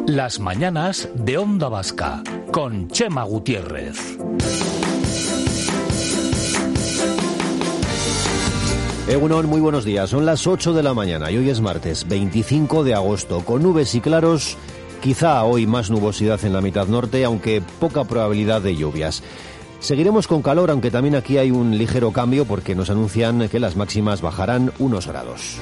Las mañanas de Onda Vasca, con Chema Gutiérrez. Egunon, muy buenos días. Son las 8 de la mañana y hoy es martes 25 de agosto, con nubes y claros. Quizá hoy más nubosidad en la mitad norte, aunque poca probabilidad de lluvias. Seguiremos con calor, aunque también aquí hay un ligero cambio porque nos anuncian que las máximas bajarán unos grados.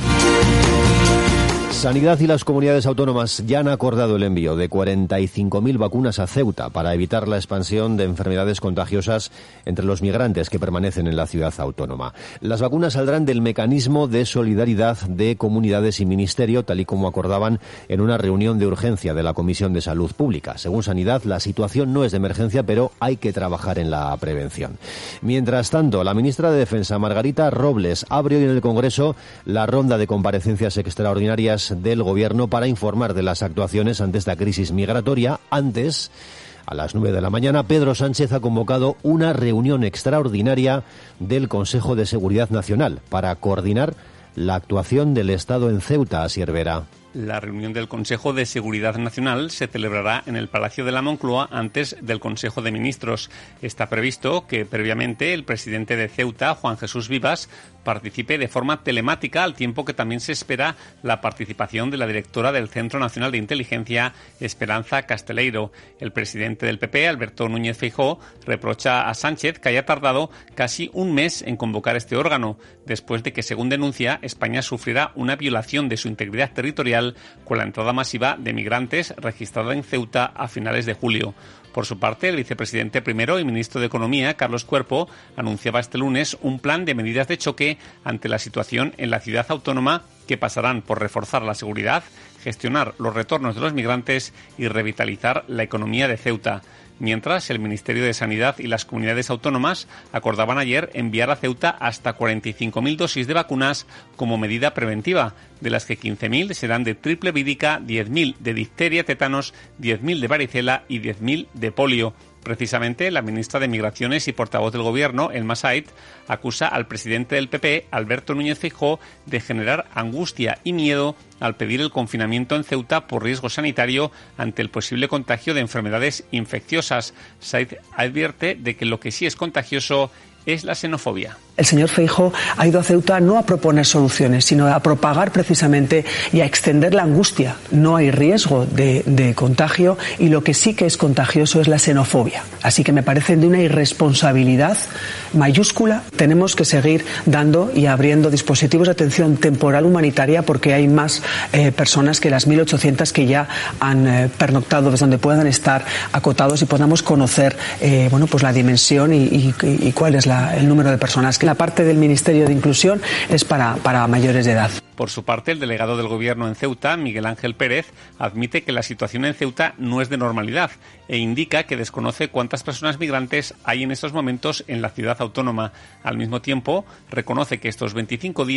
Sanidad y las comunidades autónomas ya han acordado el envío de 45.000 vacunas a Ceuta para evitar la expansión de enfermedades contagiosas entre los migrantes que permanecen en la ciudad autónoma. Las vacunas saldrán del mecanismo de solidaridad de comunidades y ministerio, tal y como acordaban en una reunión de urgencia de la Comisión de Salud Pública. Según Sanidad, la situación no es de emergencia, pero hay que trabajar en la prevención. Mientras tanto, la ministra de Defensa, Margarita Robles, abre hoy en el Congreso la ronda de comparecencias extraordinarias del Gobierno para informar de las actuaciones ante esta crisis migratoria. Antes, a las 9 de la mañana, Pedro Sánchez ha convocado una reunión extraordinaria del Consejo de Seguridad Nacional para coordinar la actuación del Estado en Ceuta, Asier Vera. La reunión del Consejo de Seguridad Nacional se celebrará en el Palacio de la Moncloa antes del Consejo de Ministros. Está previsto que previamente el presidente de Ceuta, Juan Jesús Vivas, participe de forma telemática, al tiempo que también se espera la participación de la directora del Centro Nacional de Inteligencia, Esperanza Casteleiro. El presidente del PP, Alberto Núñez Feijóo, reprocha a Sánchez que haya tardado casi un mes en convocar este órgano, después de que, según denuncia, España sufriera una violación de su integridad territorial con la entrada masiva de migrantes registrada en Ceuta a finales de julio. Por su parte, el vicepresidente primero y ministro de Economía, Carlos Cuerpo, anunciaba este lunes un plan de medidas de choque ante la situación en la ciudad autónoma que pasarán por reforzar la seguridad, gestionar los retornos de los migrantes y revitalizar la economía de Ceuta. Mientras, el Ministerio de Sanidad y las comunidades autónomas acordaban ayer enviar a Ceuta hasta 45.000 dosis de vacunas como medida preventiva, de las que 15.000 serán de triple vírica, 10.000 de difteria, tétanos, 10.000 de varicela y 10.000 de polio. Precisamente, la ministra de Migraciones y portavoz del Gobierno, Elma Said, acusa al presidente del PP, Alberto Núñez Feijóo, de generar angustia y miedo al pedir el confinamiento en Ceuta por riesgo sanitario ante el posible contagio de enfermedades infecciosas. Said advierte de que lo que sí es contagioso es la xenofobia. El señor Feijóo ha ido a Ceuta no a proponer soluciones, sino a propagar precisamente y a extender la angustia. No hay riesgo de contagio y lo que sí que es contagioso es la xenofobia. Así que me parece de una irresponsabilidad mayúscula. Tenemos que seguir dando y abriendo dispositivos de atención temporal humanitaria porque hay más personas que las 1.800 que ya han pernoctado desde donde puedan estar acotados y podamos conocer pues la dimensión y cuál es el número de personas. La parte del Ministerio de Inclusión es para mayores de edad. Por su parte, el delegado del Gobierno en Ceuta, Miguel Ángel Pérez, admite que la situación en Ceuta no es de normalidad e indica que desconoce cuántas personas migrantes hay en estos momentos en la ciudad autónoma. Al mismo tiempo, reconoce que estos 25 días